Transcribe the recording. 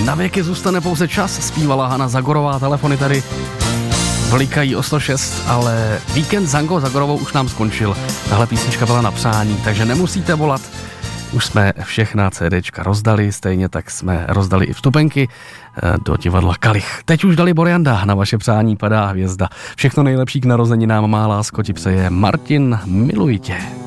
Na věky zůstane pouze čas, zpívala Hana Zagorová, telefony tady blikají o 106, ale víkend s Hankou Zagorovou už nám skončil. Tahle písnička byla na přání, takže nemusíte volat. Už jsme všechna CDčka rozdali, stejně tak jsme rozdali i vstupenky do divadla Kalich. Teď už Dalibor Janda, na vaše přání padá hvězda. Všechno nejlepší k narozeninám, má lásko, ti přeje Martin, miluji tě.